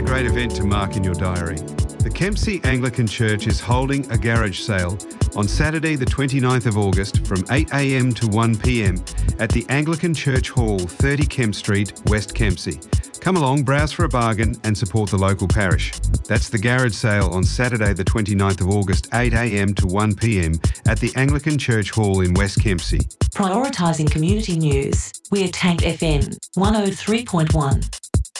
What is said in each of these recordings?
great event to mark in your diary. The Kempsey Anglican Church is holding a garage sale on Saturday the 29th of August from 8 a.m. to 1 p.m. at the Anglican Church Hall, 30 Kemp Street, West Kempsey. Come along, browse for a bargain and support the local parish. That's the garage sale on Saturday the 29th of August, 8 a.m. to 1 p.m. at the Anglican Church Hall in West Kempsey. Prioritising community news, we're Tank FM 103.1.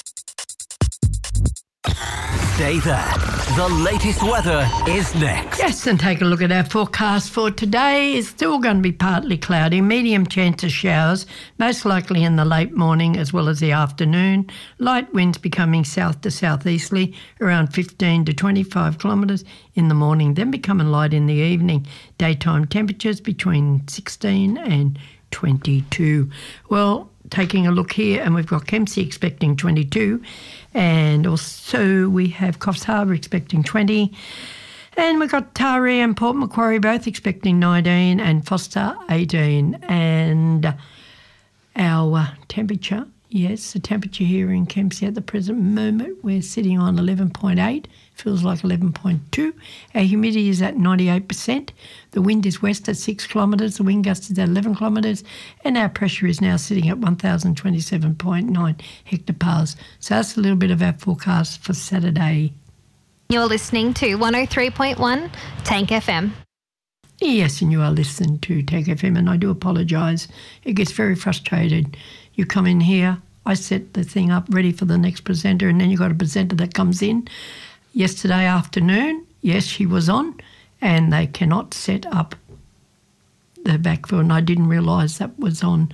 Stay there. The latest weather is next. Yes, and take a look at our forecast for today. It's still going to be partly cloudy, medium chance of showers, most likely in the late morning as well as the afternoon. Light winds becoming south to southeasterly, around 15 to 25 kilometres in the morning, then becoming light in the evening. Daytime temperatures between 16 and 22. Well, taking a look here, and we've got Kempsey expecting 22, and also we have Coffs Harbour expecting 20, and we've got Taree and Port Macquarie both expecting 19, and Foster 18, and our temperature, yes, the temperature here in Kempsey at the present moment, we're sitting on 11.8, feels like 11.2. Our humidity is at 98%. The wind is west at 6 kilometres, the wind gust is at 11 kilometres, and our pressure is now sitting at 1,027.9 hectopascals. So that's a little bit of our forecast for Saturday. You're listening to 103.1 Tank FM. Yes, and you are listening to Tank FM, and I do apologise. It gets very frustrated. You come in here, I set the thing up ready for the next presenter, and then you've got a presenter that comes in. Yesterday afternoon, yes, she was on, and they cannot set up the backfill, and I didn't realise that was on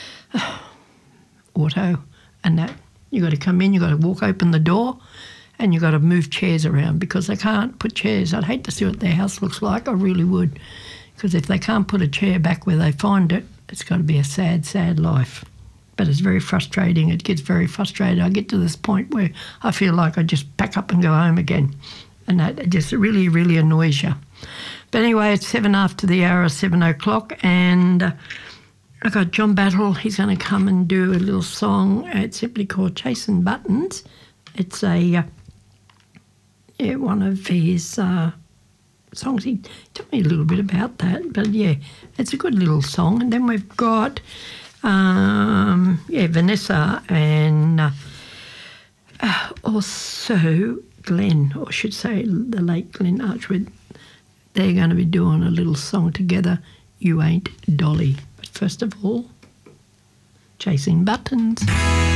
auto, and that you got to come in, you got to walk open the door, and you got to move chairs around because they can't put chairs. I'd hate to see what their house looks like. I really would, because if they can't put a chair back where they find it, it's got to be a sad, sad life. But it's very frustrating. It gets very frustrated. I get to this point where I feel like I just pack up and go home again. And that just really, really annoys you. But anyway, it's 7 after the hour of 7 o'clock, and I got John Battle. He's going to come and do a little song. It's simply called Chasing Buttons. It's one of his songs. He told me a little bit about that. But, yeah, it's a good little song. And then we've got... Vanessa and also Glenn, or I should say the late Glenn Archwood. They're going to be doing a little song together, You Ain't Dolly. But first of all, Chasing Buttons.